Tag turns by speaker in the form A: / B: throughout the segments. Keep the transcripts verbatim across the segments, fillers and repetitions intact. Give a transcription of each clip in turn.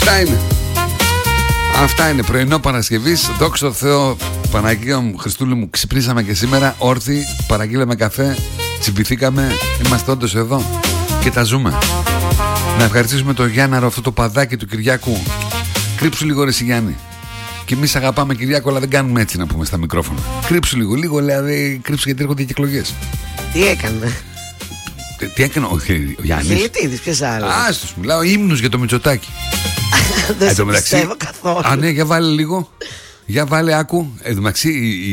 A: Αυτά είναι. Αυτά είναι πρωινό Παρασκευής. Δόξα τω Θεώ, Παναγία μου, Χριστούλη μου, ξυπνήσαμε και σήμερα όρθιοι, παραγγείλαμε καφέ, τσιμπηθήκαμε, είμαστε όντως εδώ και τα ζούμε. Να ευχαριστήσουμε τον Γιάνναρο, αυτό το παδάκι του Κυριάκου. Κρύψου λίγο ρε Γιάννη. Και εμείς αγαπάμε Κυριάκο, αλλά δεν κάνουμε έτσι να πούμε στα μικρόφωνα. Κρύψου λίγο, λίγο δηλαδή, κρύψου γιατί έρχονται και εκλογές.
B: Τι έκανε?
A: Τι, τι έκανε ο, ο Γιάννης?
B: Χιλιτίδης, ποιος άλλος?
A: Άστος, μιλάω ύμνους για το Μητσοτάκη.
B: Δεν σε πιστεύω καθόλου.
A: Α, ναι, για βάλε λίγο. Για βάλε, άκου. Εν τω μεταξύ,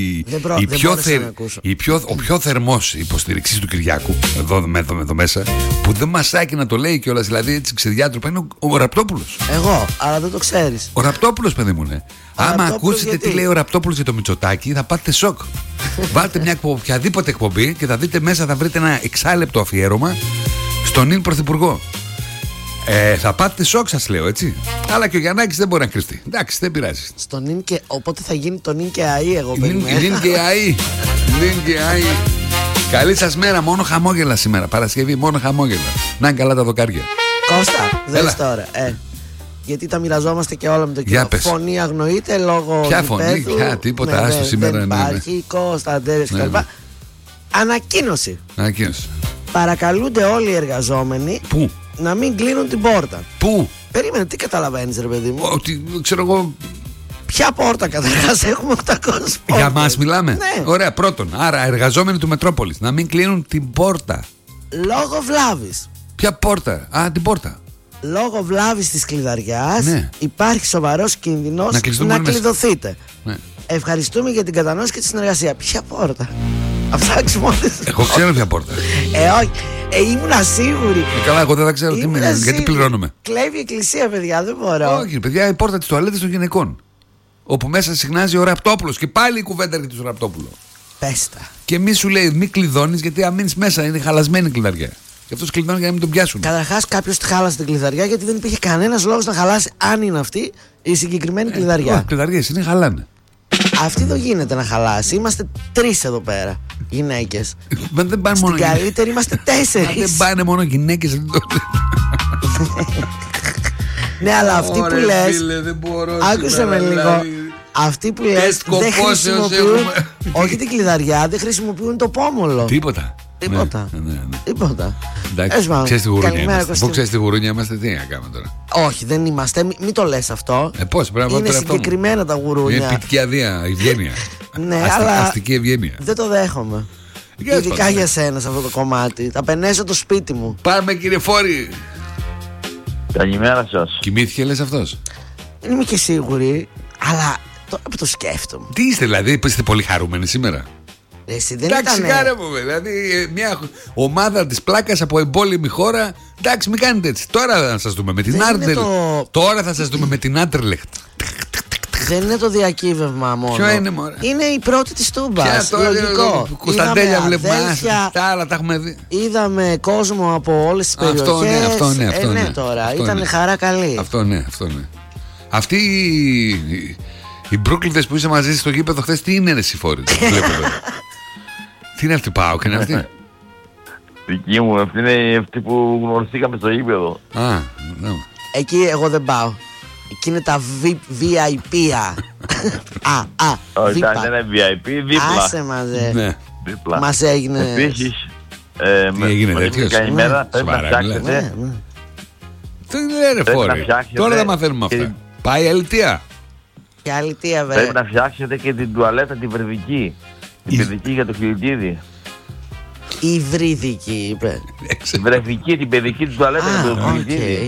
A: ο πιο θερμός υποστηριξής του Κυριάκου, εδώ, εδώ, εδώ μέσα, που δεν μασάει να το λέει κιόλας, δηλαδή έτσι ξεδιάτροπα, είναι ο, ο Ραπτόπουλος.
B: Εγώ, αλλά δεν το ξέρεις.
A: Ο Ραπτόπουλος, παιδί μου, ναι. Άμα ακούσετε γιατί? Τι λέει ο Ραπτόπουλος για το Μητσοτάκη, θα πάτε σοκ. Βάλτε μια οποιαδήποτε εκπομπή και θα δείτε μέσα, θα βρείτε ένα εξάλεπτο αφιέρωμα στον νυν Πρωθυπουργό. Ε, θα πάτε σοκ, σας λέω, έτσι. Αλλά και ο Γιαννάκης δεν μπορεί να κρυφτεί. Εντάξει, δεν πειράζει.
B: Στο νυν και... Οπότε θα γίνει το νυν και αΐ, εγώ περιμένω.
A: Νυν και αΐ. Νυν και αΐ. Καλή σας μέρα, μόνο χαμόγελα σήμερα. Παρασκευή, μόνο χαμόγελα. Να είναι καλά τα δοκάρια.
B: Κώστα, δες τώρα. Ε, γιατί τα μοιραζόμαστε και όλα με το κοινό. Φωνή αγνοείται λόγω.
A: Ποια φωνή, πια, τίποτα, άστο ναι, σήμερα.
B: Δεν
A: ναι,
B: υπάρχει, ναι. Κώστα, Αντέρες ναι, κλπ. Ναι. Ανακοίνωση.
A: Ανακοίνωση.
B: Παρακαλούνται όλοι οι εργαζόμενοι.
A: Πού?
B: Να μην κλείνουν την πόρτα.
A: Πού?
B: Περίμενε, τι καταλαβαίνεις ρε παιδί μου?
A: Ότι ξέρω εγώ.
B: Ποια πόρτα καταρχάς? Έχουμε οκτακόσιες πόρτες.
A: Για μας μιλάμε?
B: Ναι.
A: Ωραία, πρώτον. Άρα εργαζόμενοι του Μετρόπολης να μην κλείνουν την πόρτα.
B: Λόγω βλάβης.
A: Ποια πόρτα? Α, την πόρτα.
B: Λόγω βλάβης της κλειδαριάς
A: ναι.
B: Υπάρχει σοβαρός κίνδυνος να, να κλειδωθείτε. Ναι. Ευχαριστούμε για την κατανόηση και τη συνεργασία. Ποια πόρτα? Αυτά ξημώνες.
A: Εγώ ξέρω ποια πόρτα.
B: Ε, όχι. Ε, ήμουνα σίγουρη.
A: Ε, καλά, εγώ δεν θα ξέρω τι μιλάω. Γιατί πληρώνουμε?
B: Κλέβει η εκκλησία, παιδιά, δεν μπορώ.
A: Όχι, παιδιά, η πόρτα της τουαλέτας των γυναικών. Όπου μέσα συχνάζει ο Ραπτόπουλος. Και πάλι η κουβέντα έρχεται στο Ραπτόπουλο.
B: Πέστα.
A: Και μη σου λέει, μη κλειδώνεις, γιατί αν μείνεις μέσα είναι χαλασμένη η κλειδαριά. Γι' αυτό κλειδώνει για να μην τον πιάσουν.
B: Καταρχάς, κάποιος τη χάλασε την κλειδαριά γιατί δεν υπήρχε κανένας λόγος να χαλάσει, αν είναι αυτή η συγκεκριμένη ε, κλειδαριά.
A: Οι κλειδαριές είναι χαλάνε.
B: Αυτή δεν γίνεται να χαλάσει. Είμαστε τρεις εδώ πέρα γυναίκες.
A: Μα δεν πάνε μόνο.
B: Στην καλύτερη είμαστε τέσσερις.
A: Δεν πάνε μόνο γυναίκες.
B: Ναι, αλλά αυτοί που λες. Άκουσε με λίγο. Αυτοί που λες δεν χρησιμοποιούν. Όχι την κλειδαριά, δεν χρησιμοποιούν το πόμολο.
A: Τίποτα.
B: Τίποτα.
A: Ναι, ναι, ναι.
B: Τίποτα.
A: Εντάξει, ξέρεις τη γουρούνια είμαστε. Αφού ξέρεις τη γουρούνια είμαστε, τι να κάνουμε τώρα?
B: Όχι, δεν είμαστε. Μην το λες αυτό.
A: Ε, πώς, πρέπει να
B: είναι συγκεκριμένα τα γουρούνια.
A: Είναι ποιητική αδεία, ευγένεια.
B: Ναι,
A: Αστη,
B: αλλά
A: αστική ευγένεια.
B: Δεν το δέχομαι. Για ειδικά για σένα σε αυτό το κομμάτι. Θα πενέσω το σπίτι μου.
A: Πάμε κύριε Φόρη.
C: Καλημέρα σας.
A: Κοιμήθηκε λες αυτός?
B: Δεν είμαι και σίγουρη. Αλλά τώρα που το σκέφτομαι.
A: Τι είστε δηλαδή, είστε πολύ χαρούμενοι σήμερα?
B: Εσύ δεν
A: εντάξει,
B: ήτανε...
A: κάνε μου, δηλαδή μια ομάδα της πλάκας από εμπόλεμη χώρα. Εντάξει, μην κάνετε έτσι. Τώρα θα σας δούμε με την Άρντελ. Το... Τώρα θα σας δούμε με την Άντερλεχτ.
B: Δεν είναι το διακύβευμα μόνο.
A: Ποιο είναι, μωρέ?
B: Είναι η πρώτη της Τούμπας.
A: Ποια τώρα?
B: Λογικό.
A: Κωνσταντέλια βλέπουμε. Τα άλλα τα έχουμε δει.
B: Είδαμε κόσμο από όλες τις περιοχές.
A: Αυτό ναι, αυτό ναι. Αυτό,
B: ε, ναι,
A: ναι.
B: τώρα.
A: Αυτό
B: ήταν
A: ναι.
B: χαρά καλή.
A: Αυτό ναι, αυτό ναι. Αυτή η... οι μπρούκλιδες που είσαι μαζί στο γήπεδο χθες, τι είναι ρε Φόρη? Τι είναι αυτή, πάω και είναι αυτή?
C: Δική μου, αυτή είναι αυτή που γνωριστήκαμε στο γήπεδο.
A: Α, ναι.
B: Εκεί εγώ δεν πάω. Εκεί είναι τα βι άι πι. Α, α,
C: όχι, ήταν ένα βι άι πι δίπλα.
B: Άσε μαζε.
A: Ναι.
C: Δίπλα.
B: Μας έγινε.
C: Επίσης, ε,
A: με, έγινε τέτοιος?
C: Καλημέρα,
A: ναι.
C: πρέπει να φτιάξετε.
A: Τι είναι ρε Φόρη? Τώρα δεν μαθαίνουμε αυτά. Και... πάει αλητία.
B: Και αλητία βέβαια.
C: Πρέπει να φτιάξετε και την τουαλέτα την βρεδική. Την παιδική για το Χιλιτίδη.
B: Η βρύδικη είπε.
C: Βρεδική, την παιδική του τουαλέτα για το Χιλιτίδη.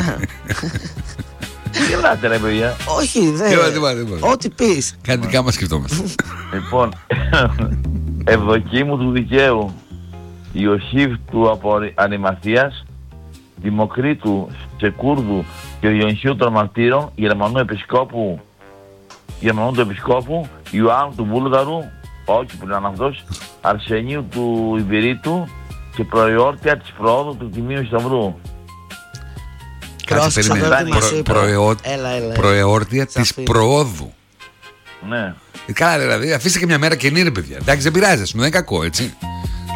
C: Τι γελάτε ρε παιδιά?
B: Όχι, δεν. Ό,τι πεις.
A: Κάτι δικά μας σκεφτόμαστε.
C: Λοιπόν, Ευδοκίμου του Δικαίου, Ιωσήφ του από Ανημαθίας, Δημοκρίτου Τσεκούρδου και Διονυσίου των Μαρτύρων, Γερμανού Επισκόπου, Γερμανού του Επισκόπου, Ιωάννου του Βούλγαρου, όχι που ήταν αυτός, Αρσενίου του Ιβηρίτου και προεόρτια της προόδου του Τιμίου Σταυρού.
A: Κάτσε περίμενε. Προεόρτια της προόδου.
C: Ναι.
A: Καλά δηλαδή, αφήστε και μια μέρα καινή ρε παιδιά. Εντάξει, δεν πειράζει, δεν είναι κακό έτσι.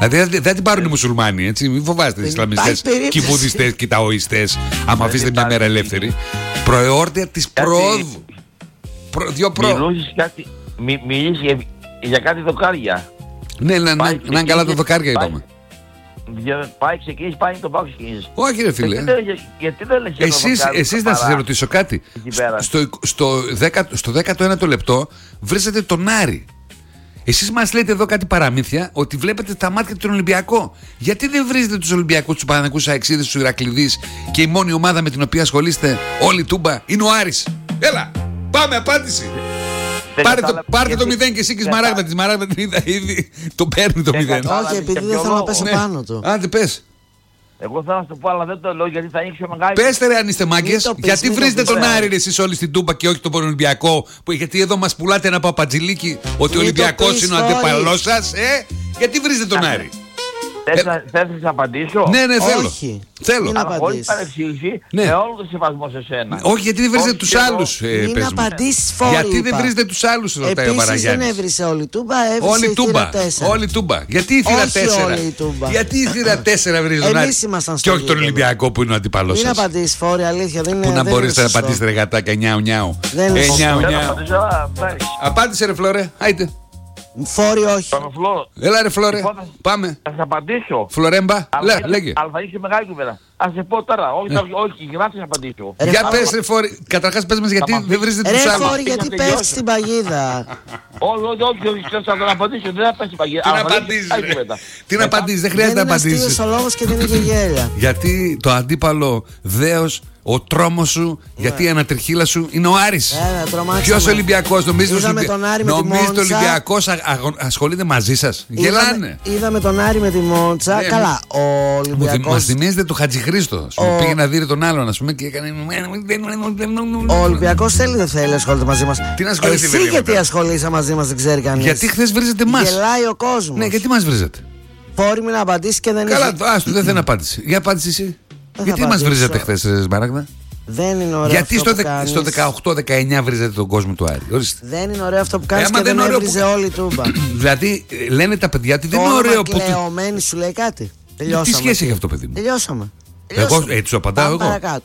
A: Δηλαδή δεν την πάρουν οι μουσουλμάνοι, έτσι. Μην φοβάστε, οι Ισλαμιστές και οι Βουδιστές και οι Ταοιστές. Άμα αφήσετε μια μέρα ελεύθερη. Προεόρτια της προόδου. Δύο προ.
C: Μιλήσει για κάτι δοκάρια.
A: Ναι, να είναι καλά τα δοκάρια, είπαμε.
C: Πάει ξεκίνησε, πάει το πάω ξεκίνησε.
A: Όχι ρε φίλε.
C: Γιατί δεν λες
A: εσείς, εσείς να σας ρωτήσω κάτι. Στο, στο, στο δέκατο ένατο λεπτό βρίζετε τον Άρη. Εσείς μας λέτε εδώ κάτι παραμύθια ότι βλέπετε τα μάτια του Ολυμπιακό. Γιατί δεν βρίζετε τους Ολυμπιακούς, τους Παναθηναϊκούς Αεξίδες, τους Ηρακλειδείς και η μόνη ομάδα με την οποία ασχολείστε όλη τούμπα είναι ο Άρης? Έλα, πάμε, απάντηση. Πάρε το, πάρτε το μηδέν και εσύ και η Σμαράγδα. Τη Σμαράγδα την είδα ήδη. Το παίρνει το μηδέν.
B: Όχι, επειδή δεν θέλω να πέσω πάνω του.
A: Άντε πες.
C: Εγώ θέλω να σου πω, αλλά δεν το λέω γιατί θα ανοίξει ο Μαγκάη.
A: Πέστε ρε αν είστε μάγκες. Γιατί βρίζετε τον Άρη εσείς όλοι στην Τούμπα και όχι τον Ολυμπιακό? Γιατί εδώ μας πουλάτε ένα παπατζηλίκι ότι ο Ολυμπιακός είναι ο αντίπαλός σας. Ε, γιατί βρίζετε τον Άρη?
C: Θες να απαντήσω?
A: Ναι, ναι, θέλω.
B: Όχι.
A: Θέλω.
C: Αλλά χωρίς παρεξήγηση,
A: ναι.
C: με όλο το σεβασμό σε σένα.
A: Όχι, γιατί δεν βρίζετε τους άλλους. Ε,
B: μην απαντήσεις φόρη.
A: Γιατί δεν βρίζετε τους άλλους, ρωτάει ο Παραγιάννης.
B: Επίσης δεν έβρισε όλη η Τούμπα, έβρισε
A: όλη
B: η θύρα
A: τέσσερα. Όλη Τούμπα. Γιατί η θύρα τέσσερα? Γιατί η θύρα τέσσερα βρίζει τον Άρη και όχι τον Ολυμπιακό που είναι ο αντίπαλος σας?
B: Μην απαντήσεις φόρη, αλήθεια. Δεν είναι.
A: Πού να μπορείς να απαντήσετε ρε γατάκια, νιάου νιάου. Απάντησε ρε Φλόρε, άιτε.
B: Φόρη όχι.
A: Έλα ρε Φλόρε, πάμε.
C: Θα σε απαντήσω.
A: Φλωρέμπα, λέγε.
C: Αλλά θα είσαι μεγάλη κουβέντα. Ας σε πω τώρα, όχι, όχι, να σε απαντήσω.
A: Για πες ρε Φόρη, καταρχάς πες μας γιατί δεν βρίζετε τους άλλους.
B: Ρε Φόρη, γιατί πέφτεις στην παγίδα?
C: Όχι, όχι, όχι, όχι, θα τον απαντήσω, δεν θα πέσει στην παγίδα.
A: Τι να απαντήσεις ρε. Τι να απαντήσεις, δεν χρειάζεται να απαντήσεις.
B: Δεν είναι αστείος ο λόγος και δεν είναι και γέλια.
A: Γιατί το αντίπαλο δέος, ο τρόμος σου, γιατί η ανατριχίλα σου είναι ο Άρης. Ποιος Ολυμπιακός? Νομίζετε ο Ολυμπιακός ασχολείται μαζί σας? Γελάνε.
B: Είδαμε τον Άρη με τη Μόντσα. Καλά, ο Ολυμπιακός.
A: Μας θυμίζετε το Χατζηχρήστο. Πήγε να δει τον άλλον, α πούμε, και έκανε.
B: Ο Ολυμπιακός θέλει δεν θέλει ασχολείται μαζί μας.
A: Τι να ασχοληθεί?
B: Εσύ γιατί ασχολείσαι μαζί μας δεν ξέρει κανείς?
A: Γιατί χθες βρίζετε μας.
B: Γελάει ο κόσμος.
A: Ναι, γιατί μας βρίζετε?
B: Φόρη να απαντήσει και δεν είναι.
A: Καλά, άστο, δεν θέλει να απάντηση. Για απάντηση εσύ. Γιατί μας βρίζετε χθες, Σμαράγδα?
B: Δεν είναι ωραίο.
A: Γιατί
B: αυτό
A: στο,
B: που
A: δε, στο δεκαοκτώ δεκαεννιά βρίζετε τον κόσμο του Άρη? Ορίστε.
B: Δεν είναι ωραίο αυτό που κάνεις ε, και δεν έβριζε που... όλη η Τούμπα.
A: Δηλαδή λένε τα παιδιά ότι δεν είναι ωραίο που.
B: Κλεωμένη σου λέει κάτι. Τελειώσαμε.
A: Τι σχέση έχει αυτό, παιδί μου?
B: Τελειώσαμε.
A: Εγώ έτσι σου απαντάω εγώ.
B: Παρακάτω.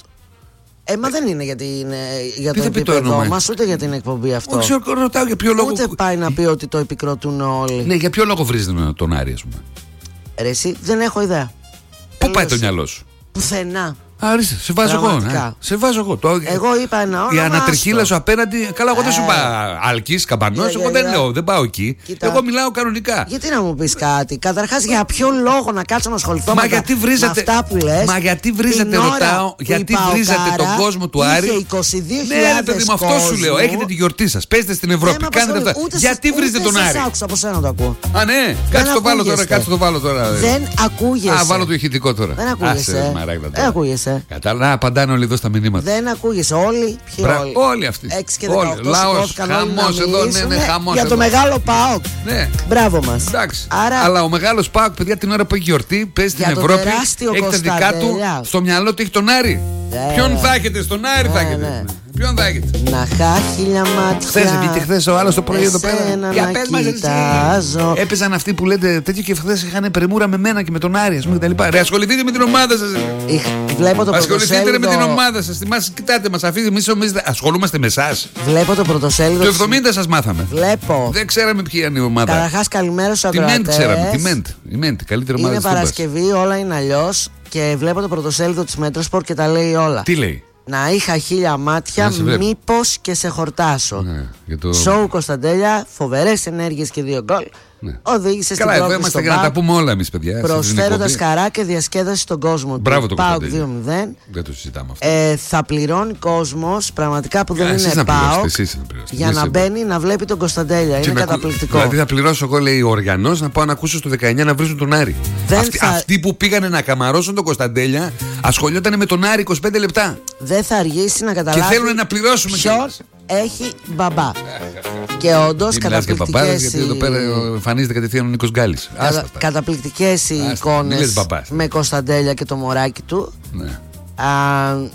B: Ε, μα δεν είναι γιατί είναι για το επίπεδο μας, ούτε για την εκπομπή αυτό.
A: Όχι, ρωτάω για ποιο λόγο.
B: Ούτε πάει να πει ότι το επικροτούν όλοι.
A: Ναι, για ποιο λόγο βρίζετε τον Άρη, ας πούμε?
B: Ρε εσύ, δεν έχω ιδέα.
A: Πού πάει το μυαλό σου?
B: Πουθενά.
A: Άριστε, σε βάζω εγώ. Ναι. Σε βάζω εγώ. Το...
B: Εγώ είπα ένα όνομα.
A: Η ανατριχίλα σου απέναντι. Καλά, εγώ ε... δεν σου είπα Αλκής, Καμπανός. Εγώ δεν λέω, δεν πάω εκεί. Κοίτα. Εγώ μιλάω κανονικά.
B: Γιατί να μου πεις κάτι? Καταρχάς, για ποιο λόγο να κάτσω να ασχοληθώ
A: Μα
B: με,
A: γιατί βρίζετε...
B: με αυτά που λες?
A: Μα γιατί βρίζετε, ρωτάω, γιατί βρίζετε τον κόσμο του Άρη?
B: είκοσι δύο χιλιάδες
A: ναι, ρε παιδί μου, αυτό σου λέω. Έχετε τη γιορτή σας. Παίζετε στην Ευρώπη. Κάνετε αυτά. Γιατί βρίζετε τον Άρη?
B: Άκουσα από σένα το ακούω.
A: Α, ναι, κάτσε το βάλω τώρα. Κάτσε το βάλω τώρα.
B: Δεν ακούγεσαι.
A: Α, βάλω το ηχητικό τώρα.
B: Δεν ακούγεσαι. Δεν ακούγεσαι.
A: Κατάλαβα, απαντάνε όλοι εδώ στα μηνύματα.
B: Δεν ακούγεσαι. Όλοι. Ποιοι όλοι?
A: Όλοι αυτοί.
B: έξι και δεκαοκτώ. Λαός.
A: Χαμός εδώ. Ναι, ναι, χαμός.
B: Για το μεγάλο ΠΑΟΚ.
A: Ναι.
B: Μπράβο μας.
A: Εντάξει. Αλλά ο μεγάλος ΠΑΟΚ, παιδιά, την ώρα που έχει γιορτή, παίζει στην Ευρώπη. Έχει τα δικά του. Στο μυαλό του έχει τον Άρη. Ποιον θα έχετε? Στον Άρη θα έχετε. Ποιον θα έχετε?
B: Να χά χίλια μάτια.
A: Χθες βγήκε χθες ο άλλος το πρωί εδώ πέρα.
B: Για πες μας εσύ.
A: Έπαιζαν αυτοί που λέτε τέτοιο και χθες είχαν πρεμούρα με μένα και με τον Άρη, ας πούμε, κτλ. Ρε, ασχοληθείτε με την ομάδα σας.
B: Βλέπω το
A: ασχοληθείτε με την ομάδα σας. Μας κοιτάτε, μας αφήνετε. Εμείς ασχολούμαστε με εσάς.
B: Βλέπω το πρωτοσέλιδο.
A: Το εβδομήντα σας μάθαμε.
B: Βλέπω.
A: Δεν ξέραμε ποια είναι η ομάδα.
B: Καταρχάς, καλημέρα στους ακροατές.
A: Τη Μέντ ξέραμε. Τη Μέντ. Η Μέντ, καλύτερη ομάδα.
B: Είναι Παρασκευή, όλα είναι αλλιώς. Και βλέπω το πρωτοσέλιδο της Μέτροσπορτ και τα λέει όλα.
A: Τι λέει?
B: Να είχα χίλια μάτια, μήπως και σε χορτάσω.
A: Ναι, το...
B: Σοου Κωνσταντέλια, φοβερές ενέργειες και δύο γκολ. Ναι. Οδήγησε στην πρόκληση.
A: Καλά, εδώ είμαστε για να τα πούμε όλα εμείς, παιδιά.
B: Προσφέροντας χαρά και διασκέδαση στον κόσμο.
A: Μπράβο, το
B: ΠΑΟΚ δύο μηδέν.
A: Δεν το συζητάμε αυτό.
B: Ε, θα πληρώνει κόσμος πραγματικά που δεν
A: εσείς
B: είναι ΠΑΟΚ για να
A: εσείς
B: μπαίνει να βλέπει τον Κωνσταντέλια. Είναι καταπληκτικό.
A: Δηλαδή θα πληρώσω εγώ, λέει ο Οργανός, να πάω να ακούσω στο δεκαεννιά να βρίζουν τον Άρη. Αυτοί, θα... αυτοί που πήγανε να καμαρώσουν τον Κωνσταντέλια ασχολιόταν με τον Άρη είκοσι πέντε λεπτά.
B: Δεν θα αργήσει να καταλάβει.
A: Και θέλουν να πληρώσουμε
B: ποιος έχει μπαμπά. Και όντως καταπληκτικές.
A: Γιατί εδώ πέρα εμφανίζεται κατευθείαν ο Νίκος Γκάλης.
B: Καταπληκτικές οι εικόνες με Κωνσταντέλια και το μωράκι του.
A: Ναι.
B: Α,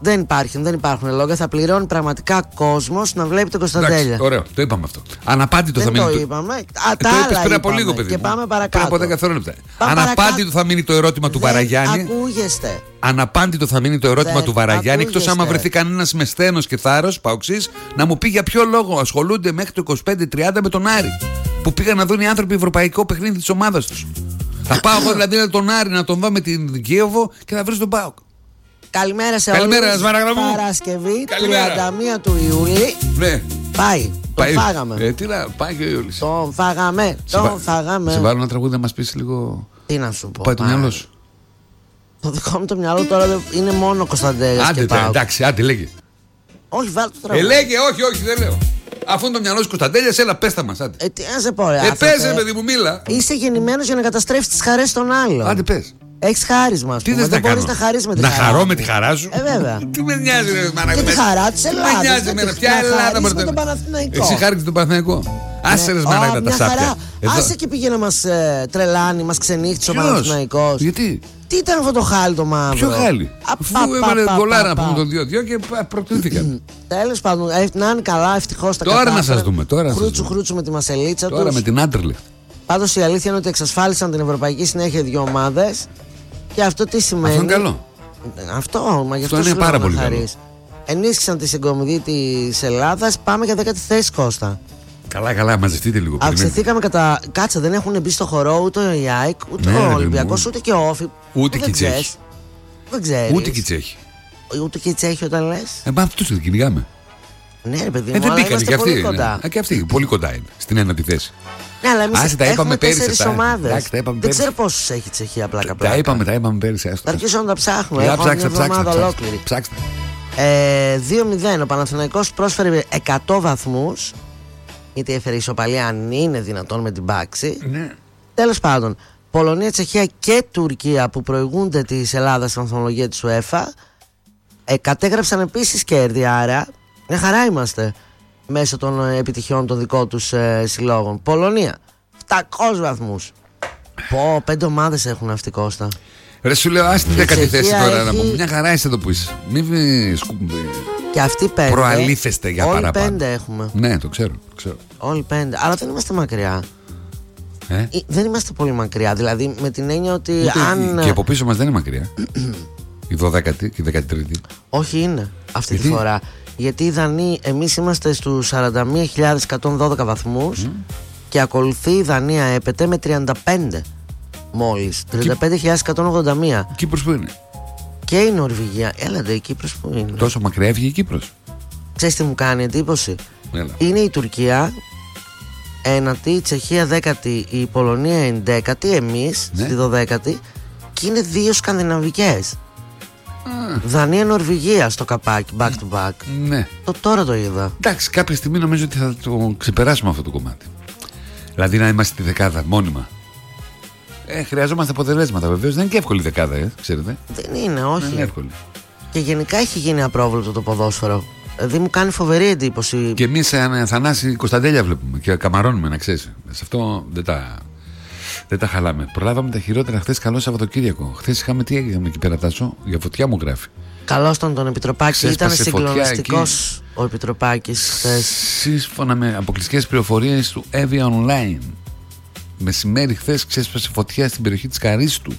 B: Δεν υπάρχουν, δεν υπάρχουν λόγια. Θα πληρώνει πραγματικά κόσμος να βλέπει τον Κωνσταντέλια.
A: Ωραίο, το είπαμε αυτό. Αναπάντητο θα μείνει.
B: Το
A: το
B: είπαμε. Α,
A: ε,
B: τα
A: το
B: άλλα
A: είπες πριν από
B: είπαμε.
A: λίγο, παιδί.
B: Και πάμε παρακάτω.
A: Πριν από δέκα δευτερόλεπτα.
B: Πάμε
A: Αναπάντητο θα μείνει το ερώτημα του
B: δεν
A: Βαραγιάννη.
B: Ακούγεστε.
A: Αναπάντητο θα μείνει το ερώτημα
B: δεν
A: του Βαραγιάννη. Εκτός άμα βρεθεί κανένας με στένος και θάρρος, παοξής, να μου πει για ποιο λόγο ασχολούνται μέχρι το είκοσι πέντε τριάντα με τον Άρη. Που πήγαν να δουν οι άνθρωποι ευρωπαϊκό παιχνίδι της ομάδας τους. Θα πάω εγώ δηλαδή τον Άρη να τον δω με την Κίεβο και θα βρει τον ΠΑΟΚ.
B: Καλημέρα σε
A: Καλημέρα,
B: όλους.
A: Σμαραγδά μου.
B: Παρασκευή,
A: Καλημέρα.
B: τριάντα μία του Ιούλη.
A: Ναι.
B: Πάει.
A: Πάει.
B: Τον φάγαμε.
A: Ε, τι να, πάει και ο Ιούλης.
B: Τον φάγαμε.
A: Σε
B: Τον
A: βα-
B: φάγαμε.
A: Σε βάλω ένα τραγούδι να μας πεις λίγο.
B: Τι να σου πω.
A: Πάει το
B: μα.
A: μυαλό σου.
B: Το δικό μου το μυαλό τώρα δεν- είναι μόνο Κωνσταντέλιας
A: Άντε,
B: και
A: τε,
B: ΠΑΟΚ.
A: εντάξει, άντε, λέγε.
B: Όχι, βάλτε το
A: Ε,
B: τραγούδι.
A: λέγε, όχι, όχι, δεν λέω. Αφού είναι το μυαλό σου Κωνσταντέλιας, έλα, πες τα μας, άντε.
B: Ε, τι να σε πω, ρε.
A: Ε,
B: άνθρωπε.
A: πες, ρε, παιδί μου, μίλα.
B: Είσαι γεννημένος για να καταστρέφεις τις χαρές των άλλων.
A: Άντε, πες.
B: Έχεις χάρισμα, ας
A: Τι
B: πούμε.
A: θες να
B: Δεν μπορείς
A: κάνω.
B: να χαρείς με τη
A: Να
B: χαρά.
A: χαρώ
B: μου.
A: με τη χαρά σου.
B: Ε, βέβαια.
A: Τι με νοιάζει, ρε, μάνα.
B: Και
A: με-
B: τη χαρά της
A: Τι με
B: Ελλάδας.
A: νοιάζει
B: δεν
A: εμένα,
B: τη-
A: ποια
B: να
A: Ελλάδα
B: χαρείς
A: μπορεί
B: με
A: να-
B: τον Παναθηναϊκό.
A: Εσύ χάρηκες τον Παναθηναϊκό. Άσε, ρε,
B: Ναι.
A: μάνα,
B: Ω,
A: τα
B: μια
A: σάπια.
B: χαρά.
A: Εδώ-
B: Άσε και πήγε να μας ε, τρελάνει, μας ξενύχτησε ο
A: Ποιος?
B: Παναθηναϊκός.
A: Γιατί?
B: Τι ήταν αυτό το χάλι το μαύρο.
A: Ποιο χάλι.
B: Α,
A: Αφού
B: πα, πα,
A: έβαλε
B: πα,
A: γκολάρα
B: πα,
A: να πούμε
B: πα.
A: το δύο δύο και πα- προκρίθηκαν.
B: Τέλος πάντων, ε, να είναι καλά, ευτυχώς τα
A: Τώρα να
B: κατάφεραν.
A: σας δούμε, τώρα να σας
B: Χρούτσου
A: δούμε.
B: χρούτσου με τη μασελίτσα
A: Τώρα
B: τους.
A: με την Άντερλεχτ.
B: Πάντως η αλήθεια είναι ότι εξασφάλισαν την ευρωπαϊκή συνέχεια οι δύο ομάδες. Και αυτό τι σημαίνει.
A: Αυτό είναι καλό.
B: Αυτό, μα γι' αυτό
A: είναι
B: σου λέω
A: πάρα
B: να
A: πολύ
B: χαρείς. Ενίσχυσαν τη συγκομιδή της Ελλάδας. Πάμε για δέκατη θέση, Κώστα.
A: Καλά, καλά, μαζευτείτε λίγο. περιμένετε.
B: Αυξηθήκαμε κατά. Κάτσε, δεν έχουν μπει στο χορό ούτε η ΑΕΚ, ούτε
A: Ναι, ρε
B: ο
A: παιδί
B: Ολυμπιακός,
A: μου.
B: ούτε και ο Όφη.
A: Ούτε
B: που
A: και
B: δεν
A: οι Τσέχοι.
B: ξέρεις. Δεν ξέρεις.
A: Ούτε και η Τσέχη.
B: Ούτε και η Τσέχη όταν λες.
A: Ε, μα αυτούς δεν κυνηγάμε.
B: Ναι, ρε παιδί
A: Ε,
B: μου,
A: δεν
B: αλλά
A: μπήκαν
B: είμαστε
A: και αυτοί.
B: πολύ
A: ναι.
B: κοντά.
A: Α, και αυτοί πολύ κοντά είναι. Στην ένατη θέση.
B: Ναι, αλλά εμείς
A: Άσε, τα είπαμε
B: έχουμε
A: πέρυσι
B: τέσσερις
A: αυτά.
B: ομάδες.
A: Εντάξει, τα είπαμε
B: Δεν
A: πέρυσι.
B: ξέρω πόσους έχει η Τσεχία πλάκα
A: Τα
B: πλάκα.
A: είπαμε, τα είπαμε πέρυσι. άστο.
B: Θα αρχίσω να τα ψάχνουμε.
A: Για
B: Έχω μια
A: ψάξτε, ψάξτε,
B: εβδομάδα
A: ψάξτε.
B: ολόκληρη.
A: Ψάξτε.
B: Ε, δύο μηδέν. Ο Παναθηναϊκός πρόσφερε εκατό βαθμούς. Γιατί έφερε ισοπαλία, αν είναι δυνατόν, με την Πάξη.
A: Ναι.
B: Τέλος πάντων, Πολωνία, Τσεχία και Τουρκία που προηγούνται της Ελλάδας στην βαθμολογία της UEFA ε, κατέγραψαν επίσης κέρδη. Άρα, μια χαρά είμαστε μέσω των ε, επιτυχιών των δικών τους ε, συλλόγων. Πολωνία, επτακόσιους βαθμούς. Πω, πέντε ομάδες έχουν αυτή, Κώστα.
A: Ρε, σου λέω, άσε την
B: Η
A: δέκατη θέση
B: Τσεχία
A: τώρα να
B: έχει-
A: πούμε. Μια χαρά είσαι εδώ που είσαι. Μην μη σκου-
B: Και αυτοί πέντε.
A: προαλήθεστε για
B: όλοι
A: παραπάνω.
B: πέντε έχουμε.
A: Ναι, το ξέρω. Το ξέρω.
B: Όλοι πέντε. Αλλά δεν είμαστε μακριά.
A: Ε?
B: Ε, Δεν είμαστε πολύ μακριά. Δηλαδή, με την έννοια ότι
A: Ούτε-
B: αν.
A: Και από πίσω μας δεν είναι μακριά. Η δωδέκατη και η δεκατρίτη.
B: Όχι είναι αυτή
A: Γιατί?
B: τη φορά. Γιατί οι Δανείοι, εμείς είμαστε στους σαράντα μία χιλιάδες εκατόν δώδεκα βαθμούς και ακολουθεί η Δανία έπεται με τριάντα πέντε μόλις. τριάντα πέντε χιλιάδες εκατόν ογδόντα μία.
A: Κύπρος που είναι.
B: Και η Νορβηγία. Έλατε, η Κύπρος που είναι.
A: Τόσο μακριά έφυγε η Κύπρος.
B: Ξέρεις τι μου κάνει εντύπωση.
A: Έλα.
B: Είναι η Τουρκία ένατη, η Τσεχία δέκατη, η Πολωνία ενδέκατη, εμείς
A: Ναι.
B: στη δωδέκατη και είναι δύο σκανδιναβικές. Δανία, Νορβηγία στο καπάκι, back to back.
A: Ναι.
B: Το τώρα το είδα.
A: Εντάξει, κάποια στιγμή νομίζω ότι θα το ξεπεράσουμε αυτό το κομμάτι. Δηλαδή να είμαστε στη δεκάδα μόνιμα. Ε, χρειαζόμαστε αποτελέσματα βεβαίως. Δεν είναι και εύκολη η δεκάδα, ε, ξέρετε.
B: Δεν είναι, όχι.
A: Δεν είναι εύκολη.
B: Και γενικά έχει γίνει απρόβλεπτο το ποδόσφαιρο. Δηλαδή μου κάνει φοβερή εντύπωση.
A: Και εμείς σαν Θανάση Κωνσταντέλια βλέπουμε και καμαρώνουμε, να ξέρεις. Σε αυτό δεν τα, δεν τα χαλάμε. Προλάβαμε τα χειρότερα χθες. Καλό Σαββατοκύριακο. Χθες είχαμε τι έγινε εκεί πέρα, Τάσο. Για φωτιά μου γράφει.
B: Καλώς τον τον Επιτροπάκη.
A: Ξέσπασε
B: Ήταν
A: φωτιά
B: συγκλονιστικός ο Επιτροπάκης χθες.
A: Σύμφωνα με αποκλειστικές πληροφορίες του Εύη Online, μεσημέρι χθες ξέσπασε φωτιά στην περιοχή της Καρίστου.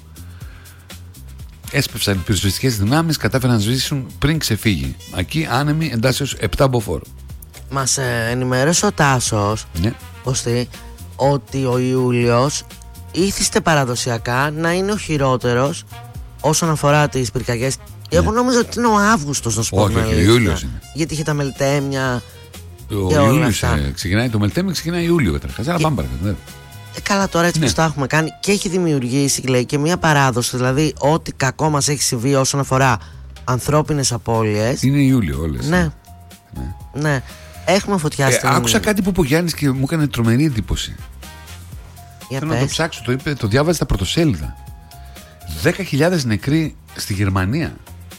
A: Έσπευσαν οι πυροσβεστικές δυνάμεις, κατάφεραν να σβήσουν πριν ξεφύγει. Εκεί άνεμοι εντάσσεως επτά μποφόρ.
B: Μας ε, ενημέρωσε ο Τάσος,
A: Ναι.
B: Κωστή, ότι ο Ιούλιος ήθιστε παραδοσιακά να είναι ο χειρότερος όσον αφορά τις πυρκαγιές. Εγώ νόμιζα ότι είναι ο Αύγουστος, να σου πω
A: Όχι,
B: την
A: όχι, ο
B: αλήθεια.
A: Ιούλιος είναι.
B: Γιατί είχε τα μελτέμια.
A: Ο
B: Και όλα
A: Ιούλιος
B: αυτά.
A: ε, ξεκινάει, το μελτέμι ξεκινάει Ιούλιο καταρχάς. Αλλά πάμε παρακάτω. Ναι.
B: Ε, καλά, τώρα έτσι
A: Ναι.
B: πως τα έχουμε κάνει και έχει δημιουργήσει, λέει, και μια παράδοση. Δηλαδή, ό,τι κακό μας έχει συμβεί όσον αφορά ανθρώπινες απώλειες.
A: Είναι Ιούλιο όλες.
B: Ναι. Ναι. Έχουμε φωτιά
A: Ε,
B: στην.
A: άκουσα κάτι που είπε ο Γιάννης και μου έκανε τρομερή εντύπωση.
B: Για
A: Θέλω να το
B: πες.
A: ψάξω, το, είπε, το διάβαζε στα πρωτοσέλιδα. δέκα χιλιάδες νεκροί στη Γερμανία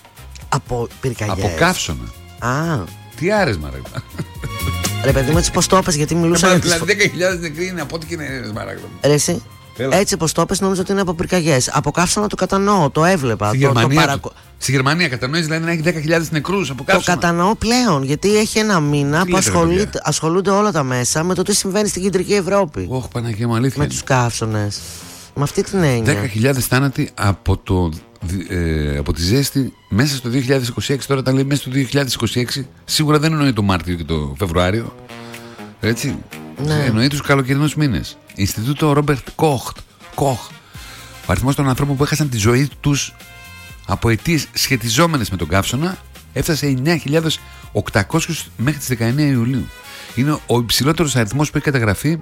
B: Από πυρκαγιές.
A: από καύσωνα.
B: Α,
A: Τι άρεσμα, ρε.
B: ρε παιδί μου, έτσι πως το έπες, γιατί μιλούσα για τις
A: Δηλαδή
B: φω-
A: δέκα χιλιάδες νεκροί είναι από ό,τι και είναι σμαράγδα.
B: Ρε εσύ,
A: Έλα.
B: Έτσι όπως το είπες, νόμιζα ότι είναι από πυρκαγιές. Από καύσωνα το κατανοώ, το έβλεπα.
A: Στη
B: το,
A: Γερμανία,
B: το παρακο...
A: στη Γερμανία κατανοείς δηλαδή να έχει δέκα χιλιάδες νεκρούς από
B: Το
A: καύσωνα.
B: κατανοώ πλέον, γιατί έχει ένα μήνα
A: Τι
B: που
A: λέτε,
B: ασχολείται, ασχολούνται όλα τα μέσα με το τι συμβαίνει στην κεντρική Ευρώπη.
A: Όχι, Παναγία μου, αλήθεια.
B: Με
A: είναι.
B: τους καύσωνες. Με αυτή την έννοια.
A: δέκα χιλιάδες θάνατοι από, το, ε, από τη ζέστη μέσα στο δύο χιλιάδες είκοσι έξι. Τώρα τα λέει μέσα στο δύο χιλιάδες είκοσι έξι. Σίγουρα δεν εννοεί το Μάρτιο και το Φεβρουάριο. Έτσι.
B: Ναι.
A: Εννοεί τους καλοκαιρινούς μήνες. Ινστιτούτο Ρόμπερτ Κοχ. Κοχ. Ο αριθμός των ανθρώπων που έχασαν τη ζωή τους από αιτίες σχετιζόμενες με τον καύσωνα έφτασε εννιά χιλιάδες οκτακόσιους μέχρι τις δεκαεννέα Ιουλίου. Είναι ο υψηλότερος αριθμός που έχει καταγραφεί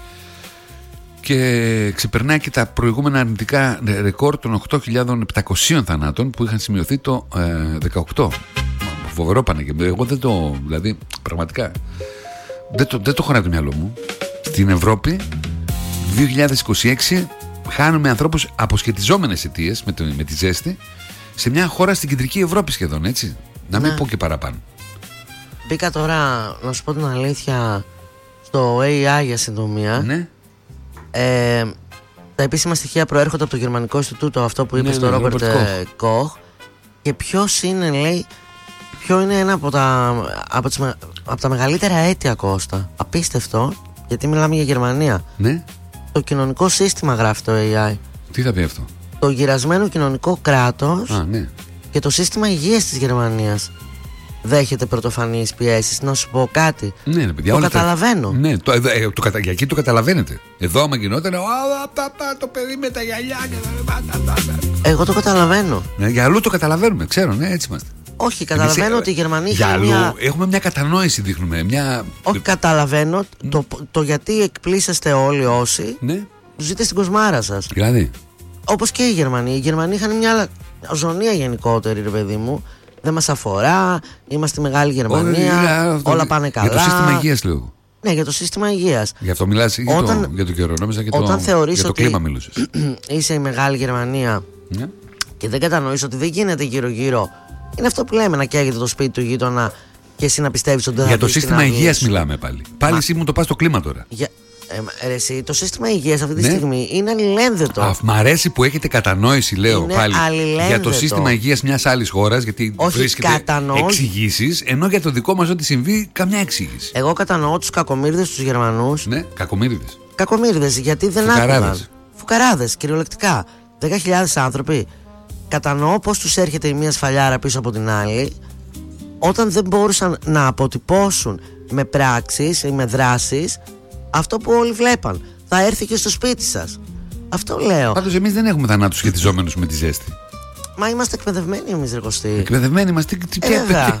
A: και ξεπερνάει και τα προηγούμενα αρνητικά ρεκόρ των οκτώ χιλιάδες επτακόσιων θανάτων που είχαν σημειωθεί το ε, δεκαοκτώ. Φοβερό Παναγία. Εγώ δεν το. Δηλαδή, πραγματικά. Δεν το, δεν το χωράει το μυαλό μου. Στην Ευρώπη, δύο χιλιάδες είκοσι έξι, χάνουμε ανθρώπους από σχετιζόμενες αιτίες με, το, με τη ζέστη σε μια χώρα στην κεντρική Ευρώπη σχεδόν, έτσι. Να μην
B: Ναι.
A: πω και παραπάνω.
B: Μπήκα τώρα, να σου πω την αλήθεια, στο έι άι για συντομία.
A: Ναι.
B: Ε, τα επίσημα στοιχεία προέρχονται από το Γερμανικό Ινστιτούτο, αυτό που είπε
A: Ναι,
B: στο
A: ναι,
B: Ρόμπερτ
A: Robert Koch.
B: Κοχ. Και ποιος είναι, λέει, ποιο είναι ένα από τα, από, τις, με- από τα μεγαλύτερα αίτια, Κώστα. Απίστευτο, γιατί μιλάμε για Γερμανία.
A: Ναι.
B: Το κοινωνικό σύστημα, γράφει το έι άι.
A: Τι θα πει αυτό.
B: Το γυρασμένο κοινωνικό κράτος
A: Α, ναι.
B: και το σύστημα υγείας της Γερμανίας δέχεται πρωτοφανείς πιέσεις. Να σου πω κάτι.
A: Ναι, ρε παιδιά,
B: Το
A: όλα τα-
B: καταλαβαίνω.
A: Ναι, το, εδώ, ε, το, κατα- για εκεί το καταλαβαίνετε. Εδώ, άμα γινόταν, «Α, πα, πα, το παιδί με τα γυαλιά και τα- πα, τα- πα, πα».
B: Εγώ το καταλαβαίνω.
A: Ναι, για αλλού το καταλαβαίνουμε, ξέρω, ναι, έτσι είμαστε.
B: Όχι, καταλαβαίνω
A: Εμείς,
B: ότι η Γερμανία
A: για
B: έχει
A: αλλού
B: μια.
A: έχουμε μια κατανόηση, δείχνουμε. Μια...
B: Όχι, καταλαβαίνω το, το γιατί εκπλήσεστε όλοι όσοι
A: Ναι,
B: ζείτε στην κοσμάρα σας.
A: δηλαδή.
B: Όπως και οι Γερμανοί. Οι Γερμανοί είχαν μια άλλα- ζωνία γενικότερη, ρε παιδί μου. Δεν μας αφορά. Είμαστε μεγάλη Γερμανία.
A: Όχι, για αυτό-
B: όλα πάνε καλά.
A: Για το σύστημα υγείας, λέω.
B: Ναι, για το σύστημα υγείας.
A: Γι' αυτό μιλάς για,
B: Όταν-
A: το, για το καιρό. Νόμιζα για το,
B: όταν θεωρείς
A: για το
B: ότι-
A: κλίμα μιλούσες.
B: Είσαι η μεγάλη Γερμανία
A: Ναι.
B: και δεν κατανοείς ότι δεν γίνεται γύρω-γύρω. Είναι αυτό που λέμε, να καίγεται το σπίτι του γείτονα και εσύ να πιστεύεις ότι δεν θα
A: Για το
B: δεις την
A: σύστημα
B: αυλή
A: υγείας
B: σου.
A: μιλάμε πάλι. Πάλι
B: Μα-
A: εσύ μου το πας στο κλίμα τώρα.
B: Για... Ε, ρε, εσύ, το σύστημα υγείας αυτή τη
A: Ναι.
B: στιγμή είναι αλληλένδετο.
A: Α, μ' αρέσει που έχετε κατανόηση, λέω
B: Είναι
A: πάλι.
B: αλληλένδετο.
A: Για το σύστημα υγείας μιας άλλης χώρας, γιατί
B: Όχι,
A: βρίσκεται
B: κατανοώ.
A: εξηγήσεις, ενώ για το δικό μας ό,τι συμβεί, καμιά εξήγηση.
B: Εγώ κατανοώ τους κακομοίρδες, τους Γερμανούς.
A: Ναι, κακομοίριδες.
B: Κακομοίρδες, γιατί δεν
A: Φουκαράδες.
B: άκουγαν. Φουκαράδες, κυριολεκτικά. δέκα χιλιάδες άνθρωποι. Κατανοώ πώς τους έρχεται η μία σφαλιάρα πίσω από την άλλη, όταν δεν μπορούσαν να αποτυπώσουν με πράξεις ή με δράσεις αυτό που όλοι βλέπαν. Θα έρθει και στο σπίτι σας. Αυτό λέω.
A: Πάντως εμείς δεν έχουμε θανάτους σχετιζόμενους με τη ζέστη.
B: Μα είμαστε εκπαιδευμένοι εμείς, ρε Κωστή.
A: Εκπαιδευμένοι μας, τι, τι,
B: Ε,
A: ποια-
B: βέβαια.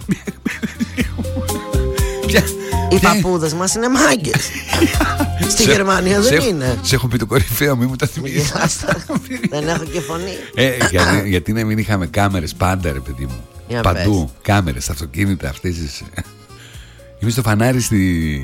A: ποια-
B: Οι
A: ποια-
B: παππούδες μας είναι μάγκες. Στη
A: Σε-
B: Γερμανία
A: σε
B: δεν
A: έχω-
B: είναι.
A: Σε έχω πει το κορυφαίο, μην μου τα θυμίζεις.
B: Δεν έχω και φωνή.
A: Ε, γιατί, γιατί να μην είχαμε κάμερες πάντα, ρε παιδί μου.
B: Για
A: Παντού κάμερες, στα αυτοκίνητα αυτές τις... Είμαι στο φανάρι στη...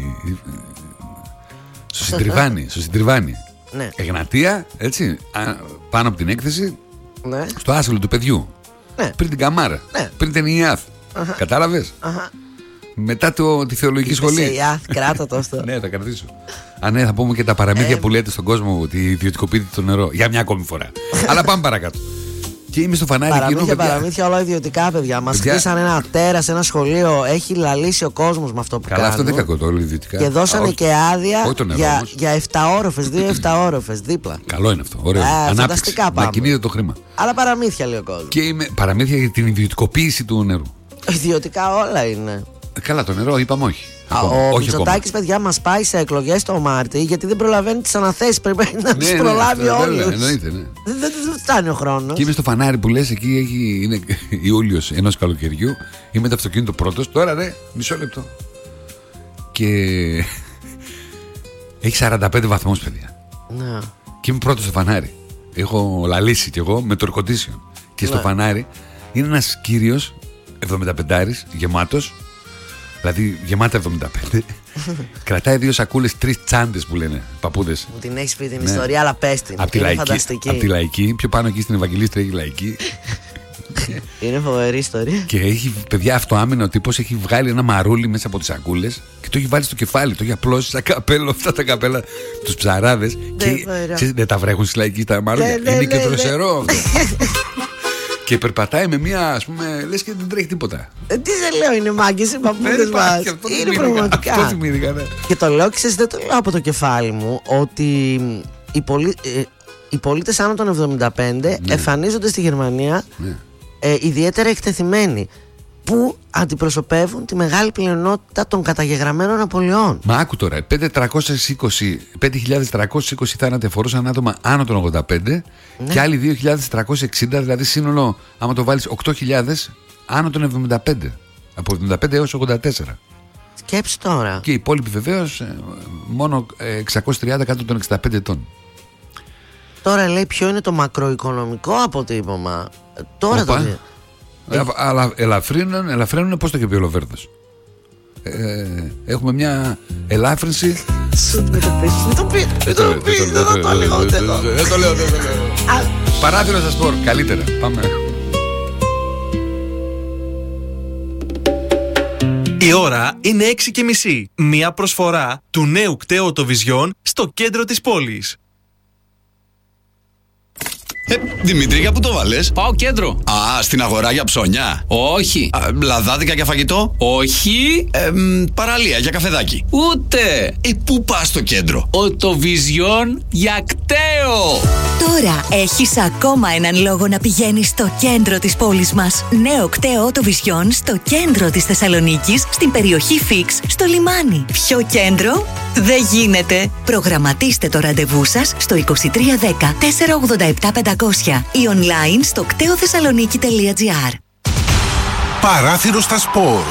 A: στο Συντριβάνι, στο Συντριβάνι.
B: Ναι.
A: Εγνατία, έτσι, α, πάνω από την έκθεση,
B: Ναι.
A: στο άσυλο του παιδιού.
B: Ναι.
A: Πριν την καμάρα,
B: Ναι.
A: πριν την ΙΑΘ. Κατάλαβες?
B: Αχα.
A: Μετά το, τη θεολογική
B: Σε
A: σχολή.
B: ιάθ, κράτα το αυτό.
A: Ναι, θα κρατήσω. Α, ναι, θα πούμε και τα παραμύθια
B: Ε,
A: που λέτε στον κόσμο ότι ιδιωτικοποιείται το νερό. Για μια ακόμη φορά. Αλλά πάμε παρακάτω. Και είμαι στο φανάρι εκείνο.
B: Παραμύθια,
A: παιδιά.
B: παραμύθια, όλα ιδιωτικά, παιδιά. Μας
A: Παιδιά.
B: χτίσαν ένα τέρας, ένα σχολείο. Έχει λαλήσει ο κόσμος με αυτό που
A: Καλά,
B: κάνουν.
A: αυτό δεν κακό το όλο ιδιωτικά.
B: Και δώσανε
A: Α, όχι.
B: και άδεια
A: Όχι το νερό
B: για,
A: όμως.
B: για εφταόροφες, δύο εφταόροφες δίπλα.
A: Καλό είναι αυτό. Ωραίο.
B: Α,
A: Ανάπτυξη.
B: φανταστικά
A: Να
B: πάμε.
A: κινείται το χρήμα.
B: Αλλά παραμύθια, λέει ο κόσμος.
A: Και είμαι παραμύθια για την ιδιωτικοποίηση του νερού.
B: Ιδιωτικά όλα είναι.
A: Ε, Καλά, το νερό είπαμε όχι.
B: Α,
A: Ακόμα.
B: ο
A: όχι ακόμα.
B: Μητσοτάκης, παιδιά, μας πάει σε εκλογές το Μάρτι γιατί δεν προλαβαίνει τις αναθέσεις. Πρέπει να
A: Ναι,
B: τους
A: ναι,
B: προλάβει
A: αυτό,
B: όλους.
A: βέβαια, εννοείται, ναι.
B: Δεν, δεν, δεν φτάνει ο χρόνος.
A: Και είμαι στο φανάρι που λες εκεί έχει, είναι Ιούλιος ενός καλοκαιριού. Είμαι το αυτοκίνητο πρώτος. Τώρα ρε, μισό λεπτό. Και έχει σαράντα πέντε βαθμούς, παιδιά.
B: Ναι.
A: Και είμαι πρώτος στο φανάρι. Έχω λαλήσει κι εγώ με το air condition. Και στο
B: Ναι.
A: φανάρι είναι ένας κύριος εβδομηνταπεντάρης γεμάτος. Δηλαδή γεμάτα εβδομήντα πέντε. Κρατάει δύο σακούλες, τρεις τσάντες που λένε παππούδες.
B: Μου την έχεις πει την
A: Ναι.
B: ιστορία, αλλά πες την.
A: Απ' τη
B: Είναι
A: λαϊκή,
B: φανταστική.
A: απ' τη λαϊκή, πιο πάνω εκεί στην Ευαγγελίστρια έχει λαϊκή.
B: Είναι φοβερή ιστορία.
A: Και έχει, παιδιά, αυτοάμυνα ο τύπος έχει βγάλει ένα μαρούλι μέσα από τις σακούλες και το έχει βάλει στο κεφάλι. Το έχει απλώσει σαν καπέλο, αυτά τα καπέλα, τους ψαράδες. Και ξέρεις, δεν τα βρέχουν στη λαϊκή τα μαρούλια.
B: Ναι, ναι,
A: είναι και
B: ναι,
A: δροσερό. Και περπατάει με μία, ας πούμε, λες και δεν τρέχει τίποτα.
B: Ε, τι σε λέω, είναι μάγκες οι παππούδες μας. Είναι πραγματικά.
A: Αυτό θυμήθηκα, ναι.
B: Και το λέω, ξέρεις, δεν το λέω από το κεφάλι μου, ότι οι, πολί... ε, οι πολίτες άνω των εβδομήντα πέντε ναι. εμφανίζονται στη Γερμανία ναι. ε, ιδιαίτερα εκτεθειμένοι, που αντιπροσωπεύουν τη μεγάλη πλειονότητα των καταγεγραμμένων απολειών.
A: Μα άκου τώρα, πέντε χιλιάδες τριακόσιοι είκοσι θάνατοι αφορούσαν άτομα άνω των ογδόντα πέντε ναι. και άλλοι δύο χιλιάδες τριακόσιοι εξήντα, δηλαδή σύνολο, άμα το βάλεις, οκτώ χιλιάδες άνω των εβδομήντα πέντε. Από εβδομήντα πέντε έως ογδόντα τέσσερα.
B: Σκέψου τώρα.
A: Και οι υπόλοιποι βεβαίως μόνο εξακόσιοι τριάντα κάτω των εξήντα πέντε ετών.
B: Τώρα λέει ποιο είναι το μακροοικονομικό αποτύπωμα. Τώρα
A: Οπα.
B: το δει.
A: Ε, αλλά ελαφρύνουν, ελαφρύνουν πώς το είχε πει ο Λοβέρδος. Ε, έχουμε μια ελάφρυνση.
B: Δεν το πει, δεν το πει, δεν το λέω.
A: Δεν το λέω, δεν το λέω. Παράθυρο στα σπορ, καλύτερα. Πάμε.
D: Η ώρα είναι έξι και μισή. Μια προσφορά του νέου κταίου Οτοβιζιόν στο κέντρο της πόλης.
E: Ε, Δημήτρη, για πού το βάλες?
F: Πάω κέντρο.
E: Α, στην αγορά για ψώνια.
F: Όχι.
E: Α, λαδάδικα για φαγητό.
F: Όχι.
E: Ε, μ, παραλία για καφεδάκι.
F: Ούτε.
E: Ε, πού πας στο κέντρο?
F: Οτοβιζιόν για κταίο.
G: Τώρα έχεις ακόμα έναν λόγο να πηγαίνεις στο κέντρο της πόλης μας. Νέο κταίο Οτοβιζιόν στο κέντρο της Θεσσαλονίκης, στην περιοχή Φίξ, στο λιμάνι. Ποιο κέντρο? Δεν γίνεται. Προγραμματίστε το ραντεβού σας στο είκοσι τρία δέκα τετρακόσια ογδόντα επτά πεντακόσια ή online στο κτέοθεσσαλονίκη τελεία τζι άρ.
H: Παράθυρο στα σπορ.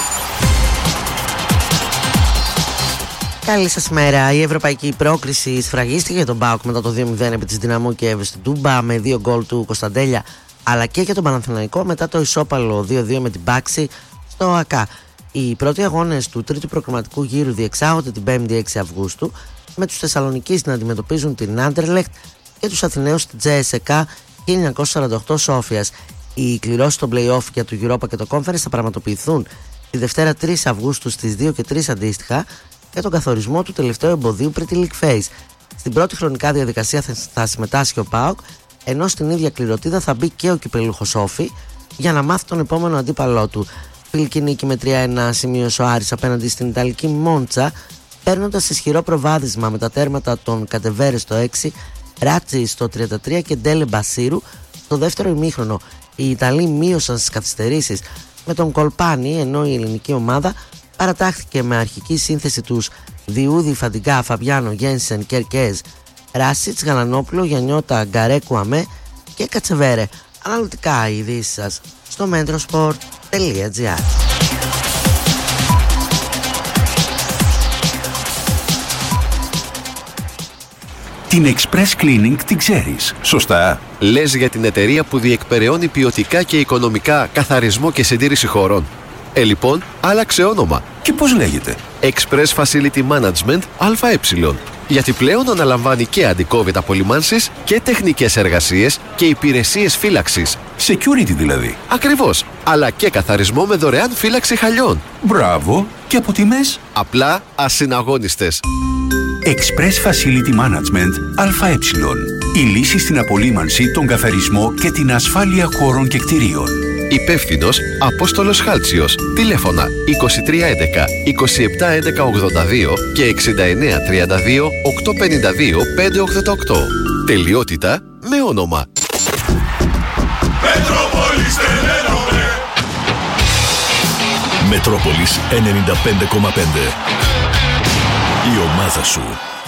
B: Καλή σας μέρα. Η ευρωπαϊκή πρόκριση σφραγίστηκε για τον ΠΑΟΚ μετά το δύο μηδέν επί της Δυναμό Κιέβου στην Τούμπα με δύο γκολ του Κωνσταντέλια, αλλά και για τον Παναθηναϊκό μετά το ισόπαλο δύο δύο με την Πάξη στο ΑΚΑ. Οι πρώτοι αγώνες του τρίτου προκριματικού γύρου διεξάγονται την πέμπτη έξι Αυγούστου, με τους Θεσσαλονικείς να αντιμετωπίζουν την Άντερλεχτ και τους Αθηναίους στην Τζέσεκα χίλια εννιακόσια σαράντα οκτώ Σόφιας. Οι κληρώσεις των play-off για το Europa και το Conference θα πραγματοποιηθούν τη Δευτέρα τρεις Αυγούστου στις δύο και τρεις αντίστοιχα για τον καθορισμό του τελευταίου εμποδίου Pretty League Phase. Στην πρώτη χρονικά διαδικασία θα συμμετάσχει ο ΠΑΟΚ, ενώ στην ίδια κληροτίδα θα μπει και ο κυπελούχος Όφη για να μάθει τον επόμενο αντίπαλό του. Φιλική νίκη με τρία ένα σημείωσε ο Άρης απέναντι στην Ιταλική Μόντσα, παίρνοντας ισχυρό προβάδισμα με τα τέρματα των Κατεβέρε στο έξι, Ράτσι στο τριάντα τρία και Ντέλε Μπασίρου στο δεύτερο ημίχρονο. Οι Ιταλοί μείωσαν στις καθυστερήσεις με τον Κολπάνι, ενώ η ελληνική ομάδα παρατάχθηκε με αρχική σύνθεση τους Διούδη, Φαντιγκά, Φαμπιάνο, Γένσεν, Κερκέζ, Ράσιτς, Γαλανόπουλο, Γιαννιώτα, Γκαρέκου, Αμέ και Κατσεβέρε. Αναλυτικά οι ειδήσεις σας στο metrosport τελεία τζι άρ.
H: Την Express Cleaning την ξέρεις, σωστά?
I: Λες για την εταιρεία που διεκπεραιώνει ποιοτικά και οικονομικά καθαρισμό και συντήρηση χωρών. Ε, λοιπόν, άλλαξε όνομα.
H: Και πώς λέγεται?
I: Express Facility Management ΑΕ. Γιατί πλέον αναλαμβάνει και αντικόβιτ απολυμάνσεις και τεχνικές εργασίες και υπηρεσίες φύλαξης.
H: Security δηλαδή.
I: Ακριβώς. Αλλά και καθαρισμό με δωρεάν φύλαξη χαλιών.
H: Μπράβο. Και από τιμές?
I: Απλά ασυναγώνιστες.
H: Express Facility Management ΑΕ. Η λύση στην απολύμανση, τον καθαρισμό και την ασφάλεια χώρων και κτηρίων.
I: Υπεύθυνος Απόστολος Χάλτσιος. Τηλέφωνα είκοσι τρία έντεκα είκοσι επτά έντεκα ογδόντα δύο και εξήντα εννέα τριάντα δύο οκτακόσια πενήντα δύο πεντακόσια ογδόντα οκτώ. Τελειότητα με όνομα.
J: Μετρόπολης Μετρόπολης ενενήντα πέντε κόμμα πέντε. Η ομάδα σου.